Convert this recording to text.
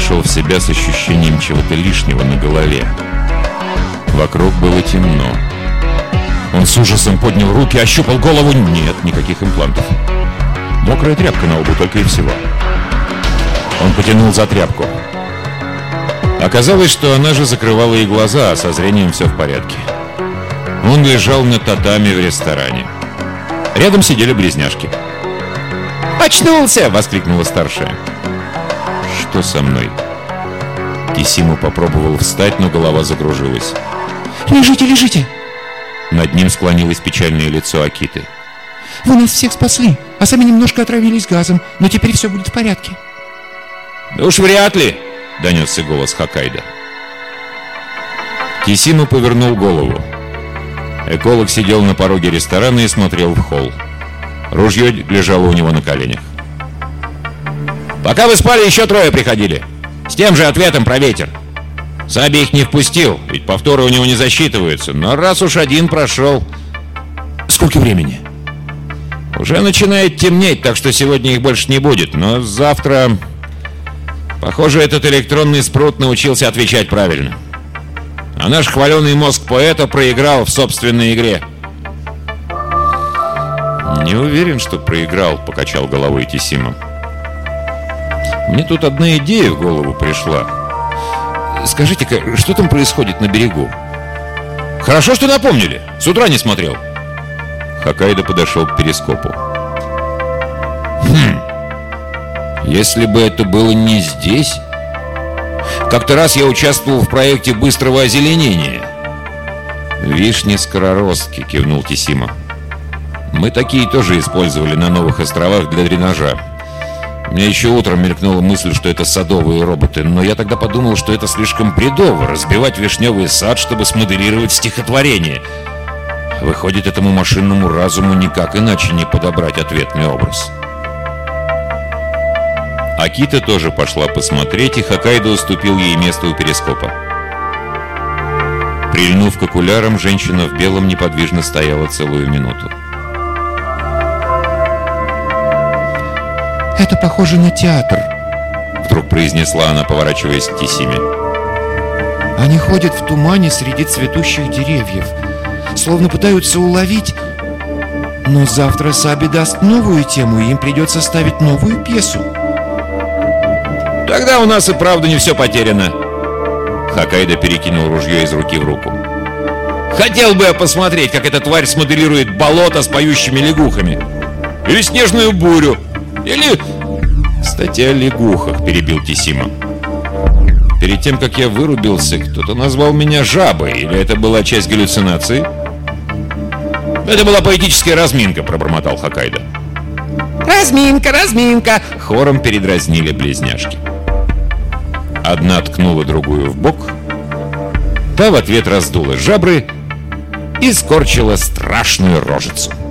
пришел в себя с ощущением чего-то лишнего на голове. Вокруг было темно. Он с ужасом поднял руки, ощупал голову. Нет, никаких имплантов. Мокрая тряпка на лбу, только и всего. Он потянул за тряпку. Оказалось, что она же закрывала и глаза, а со зрением все в порядке. Он лежал на татами в ресторане. Рядом сидели близняшки. «Очнулся!» — воскликнула старшая. «Что со мной?» Кисиму попробовал встать, но голова закружилась. «Лежите, лежите!» Над ним склонилось печальное лицо Акиты. «Вы нас всех спасли, а сами немножко отравились газом, но теперь все будет в порядке». «Да уж вряд ли!» — донесся голос Хоккайдо. Кисиму повернул голову. Эколог сидел на пороге ресторана и смотрел в холл. Ружье лежало у него на коленях. «Пока вы спали, еще 3 приходили. С тем же ответом про ветер. Саби их не впустил, ведь повторы у него не засчитываются. Но раз уж 1 прошел...» «Сколько времени?» «Уже начинает темнеть, так что сегодня их больше не будет. Но завтра... Похоже, этот электронный спрут научился отвечать правильно. А наш хваленый мозг поэта проиграл в собственной игре». «Не уверен, что проиграл», — покачал головой Кисима. «Мне тут одна идея в голову пришла. Скажите-ка, что там происходит на берегу?» «Хорошо, что напомнили. С утра не смотрел». Хоккайдо подошел к перископу. Если бы это было не здесь... Как-то раз я участвовал в проекте быстрого озеленения. «Вишни-скороростки», — кивнул Кисима. «Мы такие тоже использовали на новых островах для дренажа. Мне еще утром мелькнула мысль, что это садовые роботы, но я тогда подумал, что это слишком бредово — разбивать вишневый сад, чтобы смоделировать стихотворение. Выходит, этому машинному разуму никак иначе не подобрать ответный образ». Акита тоже пошла посмотреть, и Хоккайдо уступил ей место у перископа. Прильнув к окулярам, женщина в белом неподвижно стояла целую минуту. «Это похоже на театр», — вдруг произнесла она, поворачиваясь к Кисиме. «Они ходят в тумане среди цветущих деревьев, словно пытаются уловить. Но завтра Саби даст новую тему, и им придется ставить новую пьесу». «Тогда у нас и правда не все потеряно». Хоккайдо перекинул ружье из руки в руку. «Хотел бы я посмотреть, как эта тварь смоделирует болото с поющими лягухами. Или снежную бурю. Или...» «Кстати, о лягухах», — перебил Кисима. «Перед тем, как я вырубился, кто-то назвал меня жабой. Или это была часть галлюцинации?» «Это была поэтическая разминка», — пробормотал Хоккайдо. «Разминка, разминка!» — хором передразнили близняшки. Одна ткнула другую в бок, та в ответ раздула жабры и скорчила страшную рожицу.